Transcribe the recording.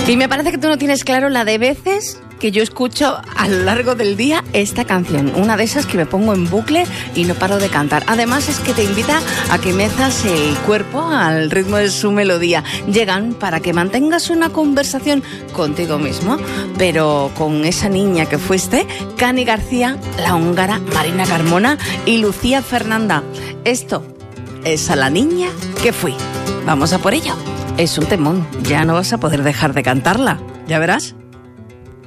Y me parece que tú no tienes claro la de veces que yo escucho a lo largo del día esta canción. Una de esas que me pongo en bucle y no paro de cantar. Además es que te invita a que mezclas el cuerpo al ritmo de su melodía. Llegan para que mantengas una conversación contigo mismo, pero con esa niña que fuiste, Cani García, La Húngara, Marina Carmona y Lucía Fernanda. Esto es A la niña que fui. Vamos a por ello. Es un temón, ya no vas a poder dejar de cantarla, ya verás.